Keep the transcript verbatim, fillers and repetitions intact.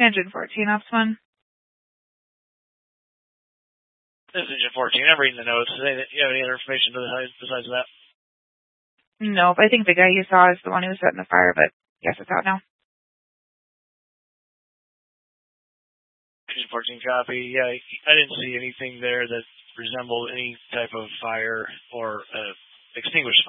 Engine fourteen, Ops one. This is Engine fourteen. I'm reading the notes. Do you have any other information besides, besides that? Nope. I think the guy you saw is the one who was setting the fire, but I guess it's out now. Engine fourteen copy. Yeah, I didn't see anything there that resembled any type of fire or uh, extinguished